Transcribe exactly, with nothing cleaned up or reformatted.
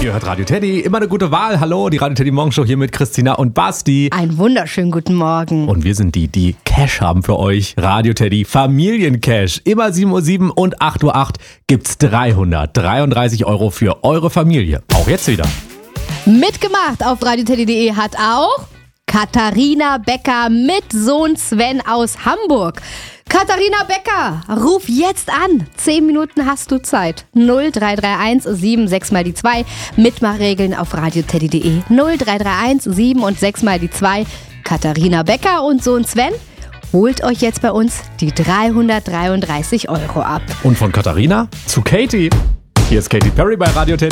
Ihr hört Radio Teddy, immer eine gute Wahl. Hallo, die Radio Teddy Morgenshow hier mit Christina und Basti. Einen wunderschönen guten Morgen. Und wir sind die, die Cash haben für euch. Radio Teddy Familiencash. Immer sieben Uhr sieben und acht Uhr acht gibt's dreihundertdreiunddreißig Euro für eure Familie. Auch jetzt wieder. Mitgemacht auf radioteddy punkt de hat auch Katharina Becker mit Sohn Sven aus Hamburg. Katharina Becker, ruf jetzt an. Zehn Minuten hast du Zeit. null drei drei eins sieben sechs mal die zwei. Mitmachregeln auf radioteddy punkt de. null drei drei eins sieben und sechs mal die zwei. Katharina Becker und Sohn Sven, holt euch jetzt bei uns die dreihundertdreiunddreißig Euro ab. Und von Katharina zu Katy. Hier ist Katy Perry bei Radio Teddy.